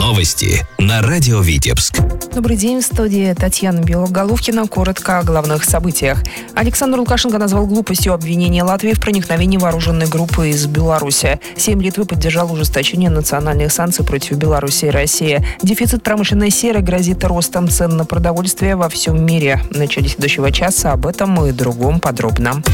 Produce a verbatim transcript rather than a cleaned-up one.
Новости на радио Витебск. Добрый день, в студии Татьяна Белоголовкина. Коротко о главных событиях. Александр Лукашенко назвал глупостью обвинение Латвии в проникновении вооруженной группы из Беларуси. Сейм Литвы поддержал ужесточение национальных санкций против Беларуси и России. Дефицит промышленной серы грозит ростом цен на продовольствие во всем мире. В начале следующего часа об этом и другом подробно.